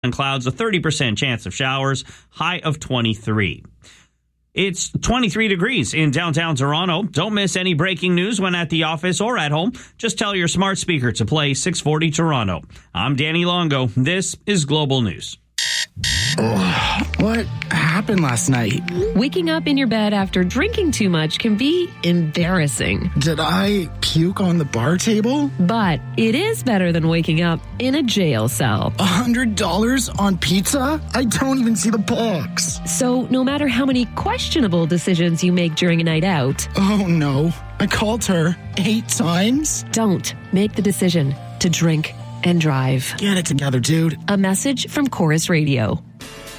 and clouds, a 30% chance of showers, high of 23. It's 23 degrees in downtown Toronto. Don't miss any breaking news when at the office or at home. Just tell your smart speaker to play 640 Toronto. I'm Danny Longo. This is Global News. What happened last night? Waking up in your bed after drinking too much can be embarrassing. Did I puke on the bar table? But it is better than waking up in a jail cell. $100 on pizza? I don't even see the box. So no matter how many questionable decisions you make during a night out... Oh no, I called her 8 times? Don't make the decision to drink and drive. Get it together, dude. A message from Chorus Radio.